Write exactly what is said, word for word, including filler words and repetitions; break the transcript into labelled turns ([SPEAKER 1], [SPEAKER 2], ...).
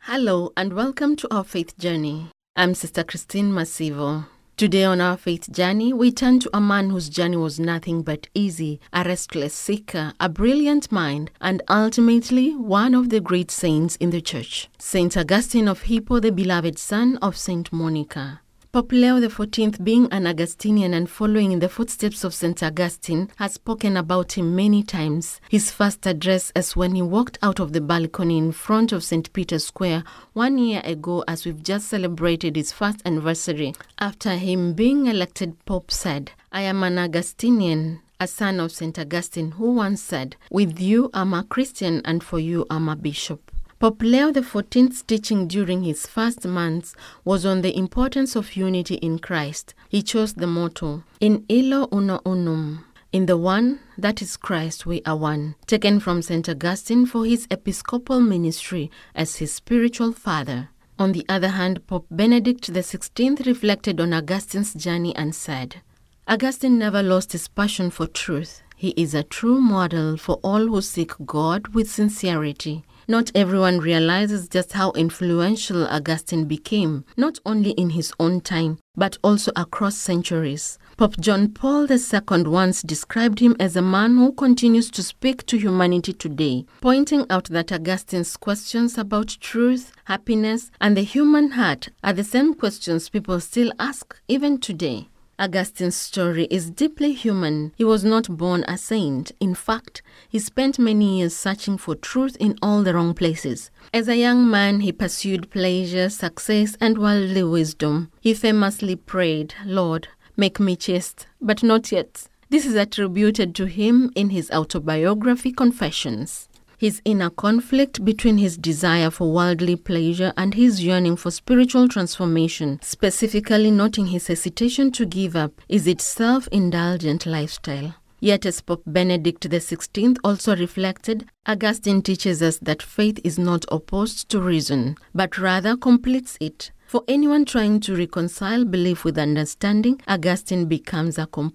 [SPEAKER 1] Hello and welcome to our faith journey. I'm Sister Christine Masivo. Today on our faith journey, we turn to a man whose journey was nothing but easy, a restless seeker, a brilliant mind, and ultimately one of the great saints in the church, Saint Augustine of Hippo, the beloved son of Saint Monica. Pope Leo the fourteenth, being an Augustinian and following in the footsteps of Saint Augustine, has spoken about him many times. His first address as when he walked out of the balcony in front of Saint Peter's Square one year ago, as we've just celebrated his first anniversary after him being elected Pope, said, "I am an Augustinian, a son of Saint Augustine, who once said, 'With you I'm a Christian and for you I'm a bishop.'" Pope Leo the fourteenth's teaching during his first months was on the importance of unity in Christ. He chose the motto, "In illo uno unum," in the one, that is Christ, we are one, taken from Saint Augustine for his episcopal ministry as his spiritual father. On the other hand, Pope Benedict the sixteenth reflected on Augustine's journey and said, "Augustine never lost his passion for truth. He is a true model for all who seek God with sincerity." Not everyone realizes just how influential Augustine became, not only in his own time, but also across centuries. Pope John Paul the second once described him as a man who continues to speak to humanity today, pointing out that Augustine's questions about truth, happiness, and the human heart are the same questions people still ask even today. Augustine's story is deeply human. He was not born a saint. In fact, he spent many years searching for truth in all the wrong places. As a young man, he pursued pleasure, success, and worldly wisdom. He famously prayed, "Lord, make me chaste, but not yet." This is attributed to him in his autobiography, Confessions. His inner conflict between his desire for worldly pleasure and his yearning for spiritual transformation, specifically noting his hesitation to give up, is its self-indulgent lifestyle. Yet, as Pope Benedict the sixteenth also reflected, Augustine teaches us that faith is not opposed to reason, but rather completes it. For anyone trying to reconcile belief with understanding, Augustine becomes a companion